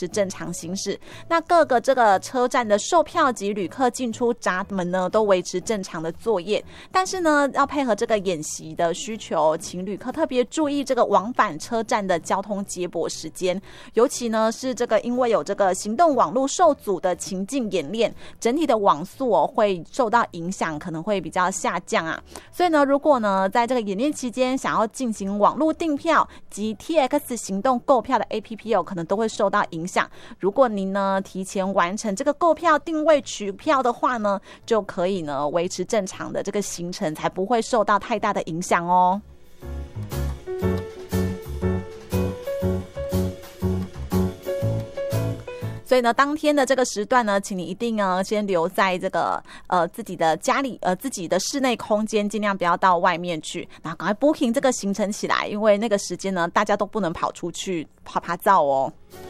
持正常行驶。那各个这个车站的售票及旅客进出闸门呢都维持正常的作业，但是呢要配合这个演习的需求，请旅客特别注意这个往返车站的交通接驳时间，尤其呢是这个因为有这个行动网络受阻的情境演练，整体的网速会受到影响，可能会比较下降啊。所以呢，如果呢在这个演练期间想要进行网络订票及 TX 行动购票的 APP 可能都会受到影响。如果您呢提前完成这个购票定位取票的话呢，就可以呢维持正常的这个行程，才不会受到太大的影响哦。所以呢，当天的这个时段呢，请你一定呢先留在这个自己的家里自己的室内空间，尽量不要到外面去，然后赶快 booking 这个行程起来，因为那个时间呢，大家都不能跑出去拍拍照哦。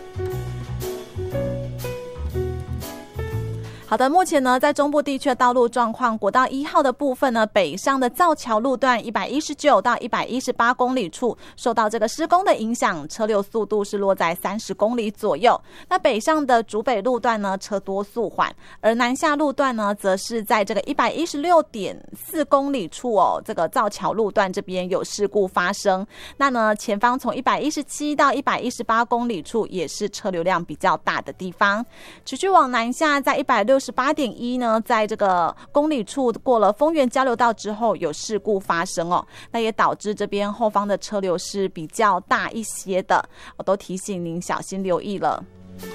好的，目前呢，在中部地区的道路状况，国道1号的部分呢，北上的造桥路段119到118公里处，受到这个施工的影响，车流速度是落在30公里左右。那北上的竹北路段呢，车多速缓，而南下路段呢，则是在这个116.4公里处这个造桥路段这边有事故发生。那呢，前方从117到118公里处也是车流量比较大的地方。持续往南下，在168.1呢，在这个公里处过了丰原交流道之后有事故发生那也导致这边后方的车流是比较大一些的，我都提醒您小心留意了。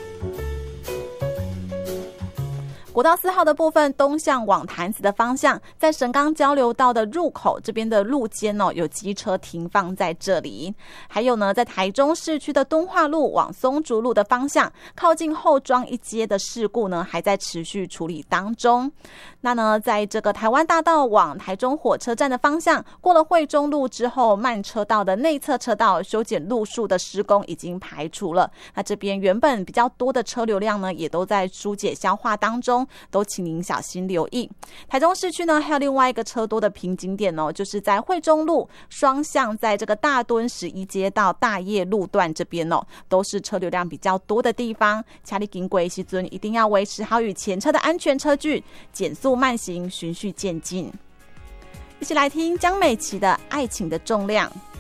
国道4号的部分，东向往潭子的方向，在神冈交流道的入口这边的路肩有机车停放在这里。还有呢，在台中市区的敦化路往松竹路的方向，靠近后庄一街的事故呢，还在持续处理当中。那呢，在这个台湾大道往台中火车站的方向，过了惠中路之后，慢车道的内侧车道修剪路树的施工已经排除了。那这边原本比较多的车流量呢，也都在疏解消化当中，都请您小心留意。台中市区呢，还有另外一个车多的瓶颈点就是在惠中路双向，在这个大墩11街到大业路段这边都是车流量比较多的地方。请你经过的时候一定要维持好与前车的安全车距，减速慢行，循序渐进。一起来听江美琪的《爱情的重量》。